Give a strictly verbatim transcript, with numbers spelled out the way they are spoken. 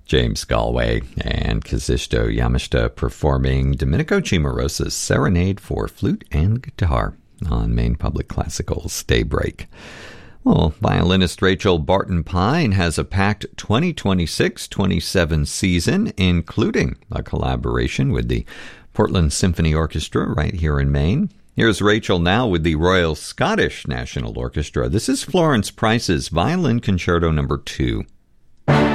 James Galway and Kazushito Yamashita performing Domenico Cimarosa's Serenade for Flute and Guitar on Maine Public Classical's Daybreak. Well, violinist Rachel Barton Pine has a packed twenty twenty-six twenty-seven season, including a collaboration with the Portland Symphony Orchestra right here in Maine. Here's Rachel now with the Royal Scottish National Orchestra. This is Florence Price's Violin Concerto Number two.